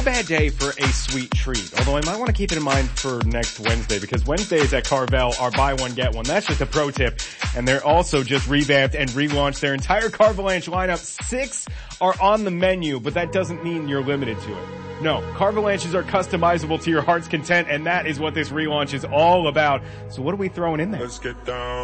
bad day for a sweet treat. Although I might want to keep it in mind for next Wednesday, because Wednesdays at Carvel are buy one, get one. That's just a pro tip. And they're also just revamped and relaunched their entire Carvalanche lineup. 6 are on the menu, but that doesn't mean you're limited to it. No, Carvalanches are customizable to your heart's content, and that is what this relaunch is all about. So what are we throwing in there? Let's get down.